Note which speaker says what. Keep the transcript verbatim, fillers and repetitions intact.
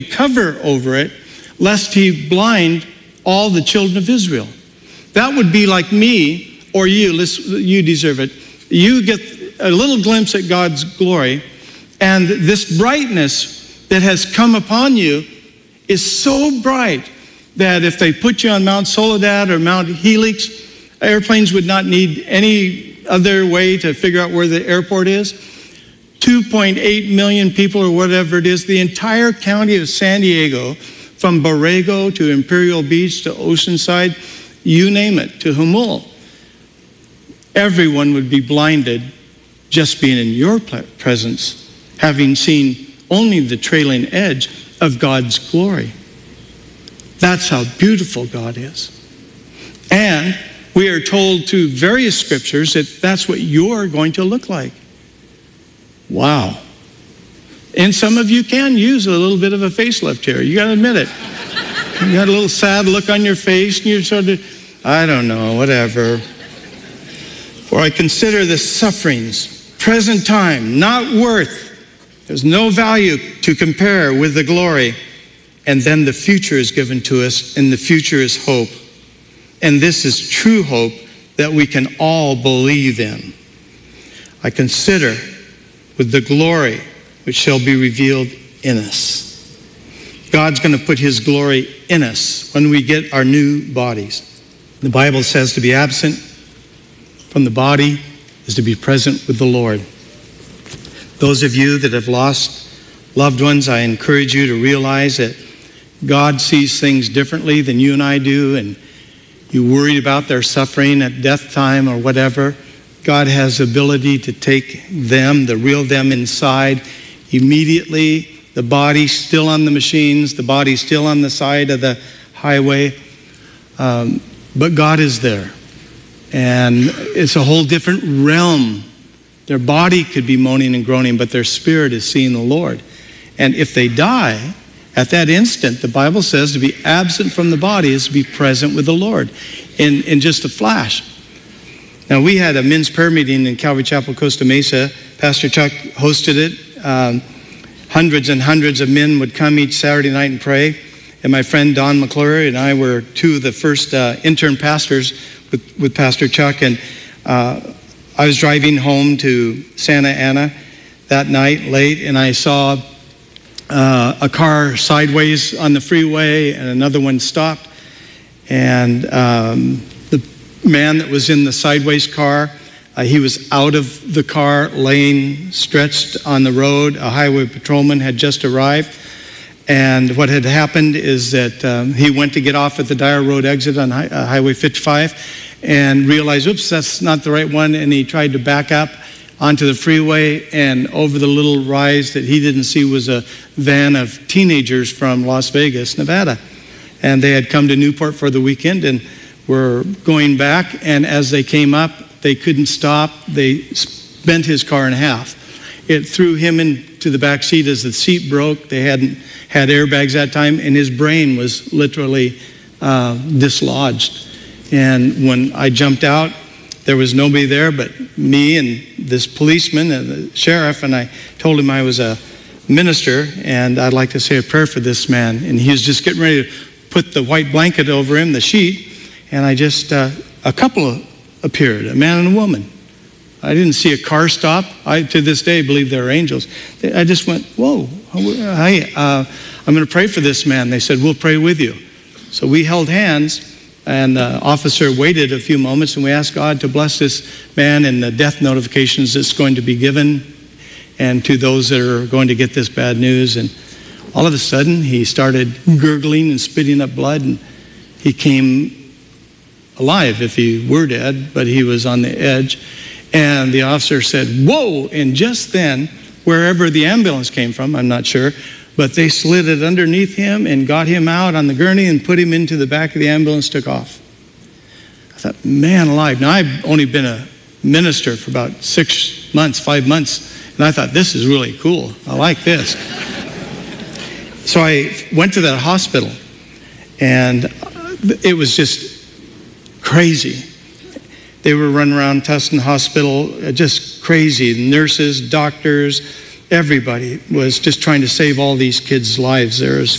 Speaker 1: cover over it, lest he blind all the children of Israel. That would be like me or you. You deserve it. You get a little glimpse at God's glory, and this brightness that has come upon you is so bright that if they put you on Mount Soledad or Mount Helix, airplanes would not need any other way to figure out where the airport is. two point eight million people or whatever it is, the entire county of San Diego, from Borrego to Imperial Beach to Oceanside, you name it, to Humul. Everyone would be blinded just being in your presence, having seen only the trailing edge of God's glory. That's how beautiful God is. And we are told through various scriptures that that's what you're going to look like. Wow. And some of you can use a little bit of a facelift here. You got to admit it. You got a little sad look on your face, and you're sort of, I don't know, whatever. For I consider the sufferings, present time, not worth. There's no value to compare with the glory. And then the future is given to us, and the future is hope. And this is true hope that we can all believe in. I consider with the glory which shall be revealed in us. God's going to put his glory in us when we get our new bodies. The Bible says to be absent from the body is to be present with the Lord. Those of you that have lost loved ones, I encourage you to realize that God sees things differently than you and I do, and you worried about their suffering at death time or whatever. God has the ability to take them, the real them inside, immediately. The body still on the machines, the body still on the side of the highway, um, but God is there. And it's a whole different realm. Their body could be moaning and groaning, but their spirit is seeing the Lord. And if they die, at that instant, the Bible says to be absent from the body is to be present with the Lord in, in just a flash. Now, we had a men's prayer meeting in Calvary Chapel, Costa Mesa. Pastor Chuck hosted it. Um, hundreds and hundreds of men would come each Saturday night and pray. And my friend Don McClure and I were two of the first uh, intern pastors with, with Pastor Chuck. And uh, I was driving home to Santa Ana that night late, and I saw uh, a car sideways on the freeway, and another one stopped. And um, the man that was in the sideways car, uh, he was out of the car, laying stretched on the road. A highway patrolman had just arrived. And what had happened is that um, he went to get off at the Dyer Road exit on hi- uh, Highway fifty-five and realized, oops, that's not the right one. And he tried to back up onto the freeway, and over the little rise that he didn't see was a van of teenagers from Las Vegas, Nevada. And they had come to Newport for the weekend and were going back. And as they came up, they couldn't stop. They bent his car in half. It threw him into the back seat as the seat broke. They hadn't had airbags that time, and his brain was literally uh, dislodged. And when I jumped out, there was nobody there but me and this policeman and the sheriff, and I told him I was a minister and I'd like to say a prayer for this man. And he was just getting ready to put the white blanket over him, the sheet, and I just, uh, a couple appeared, a man and a woman. I didn't see a car stop. I, to this day, believe they're angels. I just went, whoa, hi, uh, I'm going to pray for this man. They said, we'll pray with you. So we held hands, and the officer waited a few moments, and we asked God to bless this man and the death notifications that's going to be given, and to those that are going to get this bad news. And all of a sudden, he started gurgling and spitting up blood, and he came alive if he were dead, but he was on the edge. And the officer said, whoa, and just then, wherever the ambulance came from, I'm not sure, but they slid it underneath him and got him out on the gurney and put him into the back of the ambulance, took off. I thought, man alive. Now, I've only been a minister for about six months, five months, and I thought, this is really cool. I like this. So I went to that hospital, and it was just crazy. They were running around Tustin Hospital, just crazy. Nurses, doctors, everybody was just trying to save all these kids' lives there as